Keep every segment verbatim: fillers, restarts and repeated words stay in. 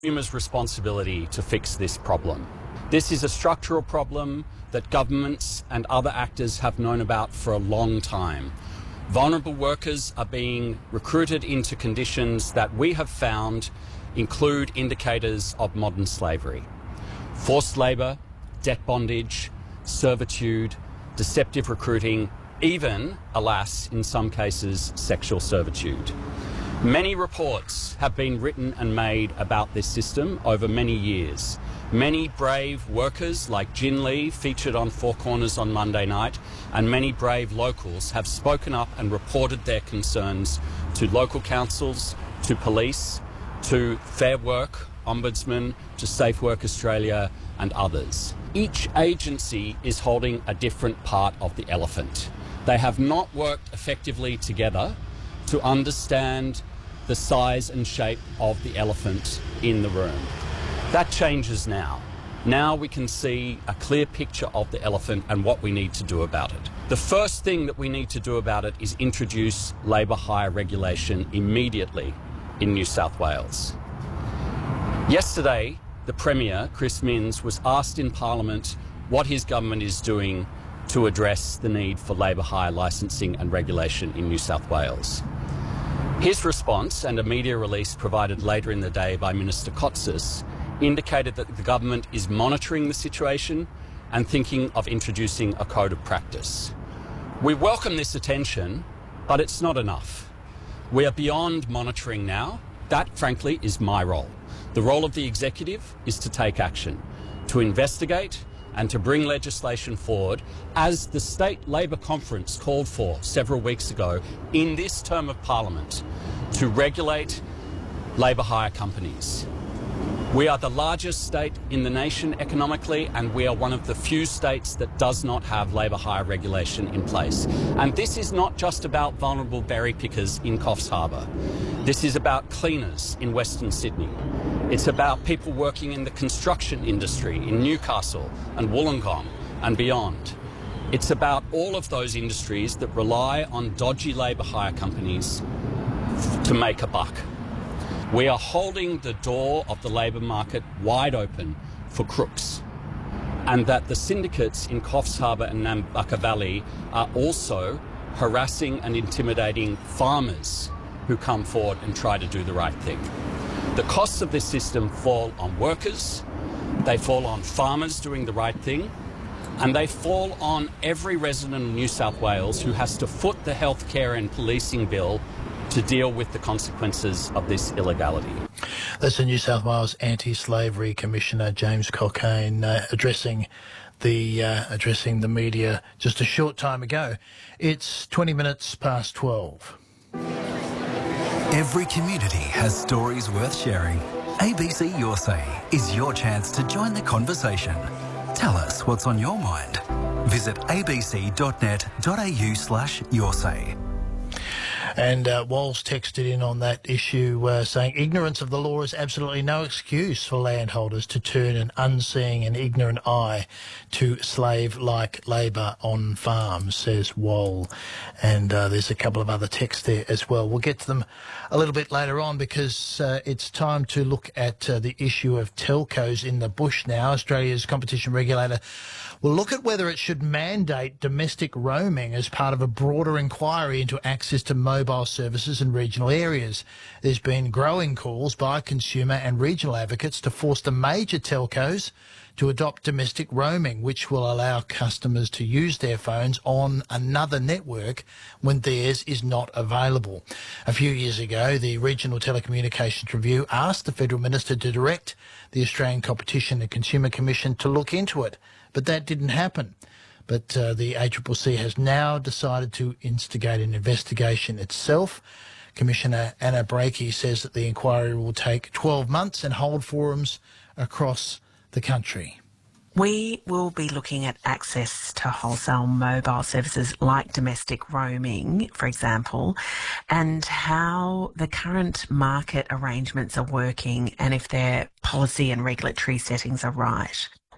Consumers' responsibility to fix this problem. This is a structural problem that governments and other actors have known about for a long time. Vulnerable workers are being recruited into conditions that we have found include indicators of modern slavery. Forced labour, debt bondage, servitude, deceptive recruiting, even, alas, in some cases, sexual servitude. Many reports have been written and made about this system over many years. Many brave workers like Jin Lee featured on Four Corners on Monday night, and many brave locals have spoken up and reported their concerns to local councils, to police, to Fair Work, Ombudsman, to Safe Work Australia and others. Each agency is holding a different part of the elephant. They have not worked effectively together to understand the size and shape of the elephant in the room. That changes now. Now we can see a clear picture of the elephant and what we need to do about it. The first thing that we need to do about it is introduce labour hire regulation immediately in New South Wales. Yesterday, the Premier, Chris Minns, was asked in Parliament what his government is doing to address the need for labour hire licensing and regulation in New South Wales. His response, and a media release provided later in the day by Minister Kotsis, indicated that the government is monitoring the situation and thinking of introducing a code of practice. We welcome this attention, but it's not enough. We are beyond monitoring now. That, frankly, is my role. The role of the executive is to take action, to investigate and to bring legislation forward, as the State Labor Conference called for several weeks ago in this term of Parliament, to regulate labour hire companies. We are the largest state in the nation economically, and we are one of the few states that does not have labour hire regulation in place. And this is not just about vulnerable berry pickers in Coffs Harbour. This is about cleaners in Western Sydney. It's about people working in the construction industry in Newcastle and Wollongong and beyond. It's about all of those industries that rely on dodgy labour hire companies to make a buck. We are holding the door of the labour market wide open for crooks, and that the syndicates in Coffs Harbour and Nambucca Valley are also harassing and intimidating farmers who come forward and try to do the right thing. The costs of this system fall on workers, they fall on farmers doing the right thing, and they fall on every resident of New South Wales who has to foot the healthcare and policing bill to deal with the consequences of this illegality. That's the New South Wales Anti-Slavery Commissioner James Colquhoun uh, addressing the uh, addressing the media just a short time ago. It's twenty minutes past twelve. Every community has stories worth sharing. A B C Your Say is your chance to join the conversation. Tell us what's on your mind. Visit abc.net.au slash your say. And uh, Walls texted in on that issue uh, saying ignorance of the law is absolutely no excuse for landholders to turn an unseeing and ignorant eye to slave-like labour on farms, says Wall. And uh, there's a couple of other texts there as well. We'll get to them a little bit later on because uh, it's time to look at uh, the issue of telcos in the bush now. Australia's competition regulator will look at whether it should mandate domestic roaming as part of a broader inquiry into access to mobile services in regional areas. There's been growing calls by consumer and regional advocates to force the major telcos to adopt domestic roaming, which will allow customers to use their phones on another network when theirs is not available. A few years ago, the Regional Telecommunications Review asked the Federal Minister to direct the Australian Competition and Consumer Commission to look into it, but that didn't happen. But uh, the A C C C has now decided to instigate an investigation itself. Commissioner Anna Breakey says that the inquiry will take twelve months and hold forums across the country. We will be looking at access to wholesale mobile services like domestic roaming, for example, and how the current market arrangements are working and if their policy and regulatory settings are right.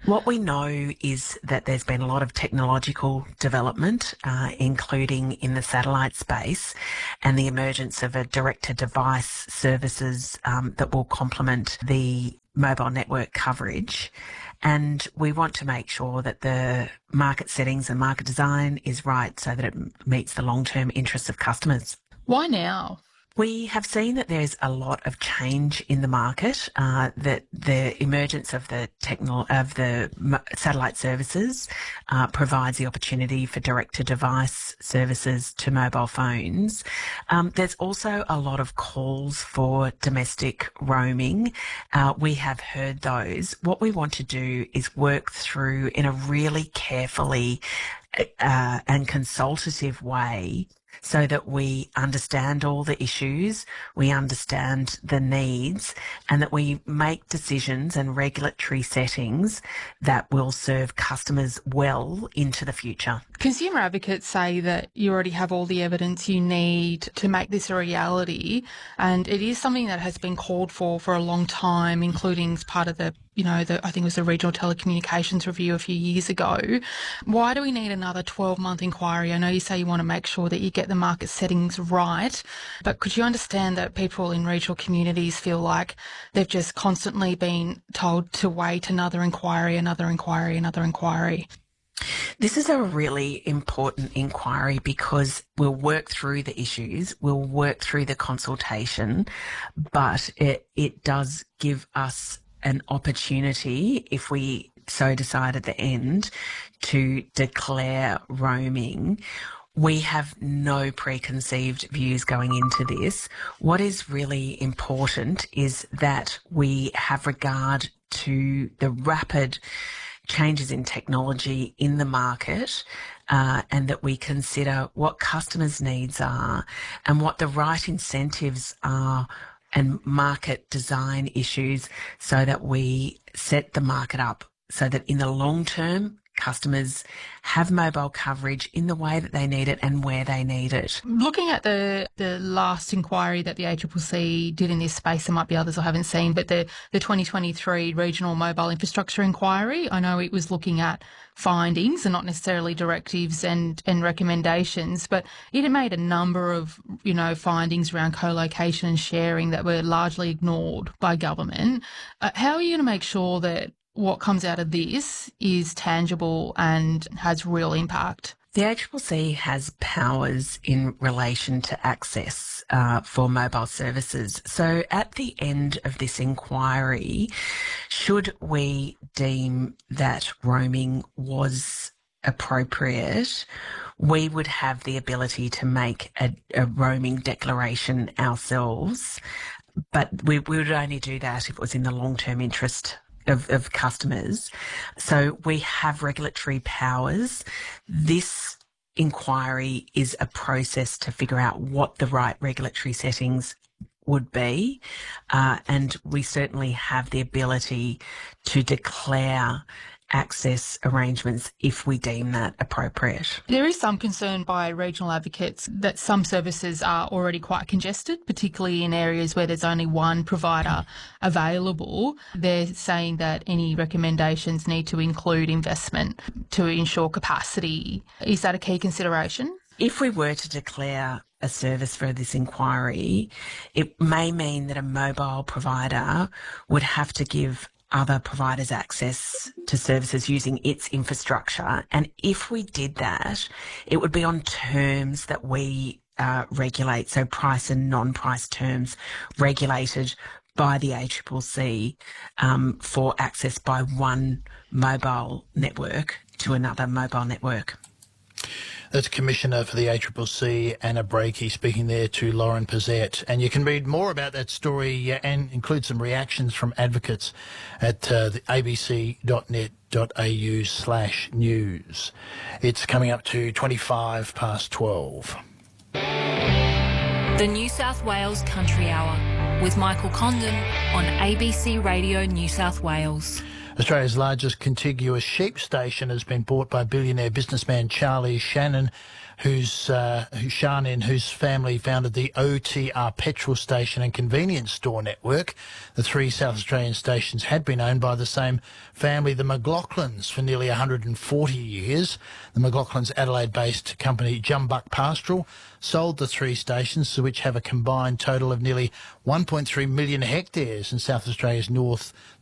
What we know is that there's been a lot of technological development, uh, including in the satellite space, and the emergence of a direct-to-device services um, that will complement the mobile network coverage. And we want to make sure that the market settings and market design is right so that it meets the long-term interests of customers. Why now? We have seen that there's a lot of change in the market, uh, that the emergence of the techno- of the satellite services uh, provides the opportunity for direct-to-device services to mobile phones. Um, there's also a lot of calls for domestic roaming. Uh, we have heard those. What we want to do is work through in a really carefully uh, and consultative way, so that we understand all the issues, we understand the needs, and that we make decisions and regulatory settings that will serve customers well into the future. Consumer advocates say that you already have all the evidence you need to make this a reality, and it is something that has been called for for a long time, including as part of the, you know, the, I think it was the Regional Telecommunications Review a few years ago. Why do we need another twelve-month inquiry? I know you say you want to make sure that you get the market settings right, but could you understand that people in regional communities feel like they've just constantly been told to wait another inquiry, another inquiry, another inquiry? This is a really important inquiry because we'll work through the issues, we'll work through the consultation, but it, it does give us an opportunity, if we so decide at the end, to declare roaming. We have no preconceived views going into this. What is really important is that we have regard to the rapid changes in technology in the market, uh, and that we consider what customers' needs are and what the right incentives are and market design issues, so that we set the market up so that in the long term, customers have mobile coverage in the way that they need it and where they need it. Looking at the, the last inquiry that the A C C C did in this space, there might be others I haven't seen, but the, the twenty twenty-three Regional Mobile Infrastructure Inquiry, I know it was looking at findings and not necessarily directives and, and recommendations, but it made a number of, you know, findings around co-location and sharing that were largely ignored by government. Uh, how are you going to make sure that what comes out of this is tangible and has real impact? The A C C C has powers in relation to access uh, for mobile services. So at the end of this inquiry, should we deem that roaming was appropriate, we would have the ability to make a, a roaming declaration ourselves, but we, we would only do that if it was in the long-term interest Of, of customers. So we have regulatory powers. This inquiry is a process to figure out what the right regulatory settings would be, uh, and we certainly have the ability to declare access arrangements if we deem that appropriate. There is some concern by regional advocates that some services are already quite congested, particularly in areas where there's only one provider available. They're saying that any recommendations need to include investment to ensure capacity. Is that a key consideration? If we were to declare a service for this inquiry, it may mean that a mobile provider would have to give other providers access to services using its infrastructure. And if we did that, it would be on terms that we uh, regulate, so price and non-price terms regulated by the A C C C um, for access by one mobile network to another mobile network. That's Commissioner for the A C C C, Anna Breakey, speaking there to Lauren Pizzette. And you can read more about that story uh, and include some reactions from advocates at uh, the abc.net.au slash news. It's coming up to twenty-five past twelve. The New South Wales Country Hour with Michael Condon on A B C Radio New South Wales. Australia's largest contiguous sheep station has been bought by billionaire businessman Charlie Shannon, whose uh, who Sharnin, whose family founded the O T R petrol station and convenience store network. The three South Australian stations had been owned by the same family, the McLaughlins, for nearly one hundred forty years. The McLaughlins' Adelaide-based company Jumbuck Pastoral sold the three stations, which have a combined total of nearly one point three million hectares in South Australia's North